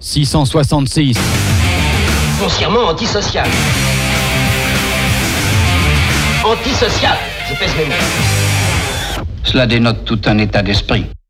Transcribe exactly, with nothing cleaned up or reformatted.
six cent soixante-six. Foncièrement antisocial. Antisocial, je pèse mes mots. Cela dénote tout un état d'esprit.